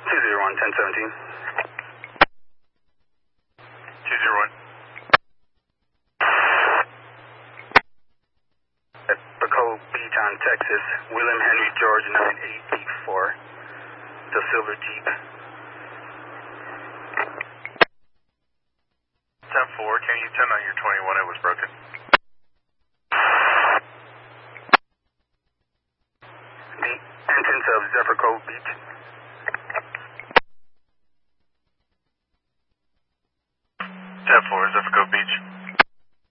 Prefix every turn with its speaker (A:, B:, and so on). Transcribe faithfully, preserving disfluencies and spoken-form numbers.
A: two zero one, ten seventeen.
B: two zero one.
A: At Baco Beach on Texas, William Henry George nine eight eight four. The silver Jeep.
B: ten four, can you tell on your twenty-one it was broken?
A: The entrance of Zephyr Cove Beach.
B: ten four, Zephyr Cove Beach.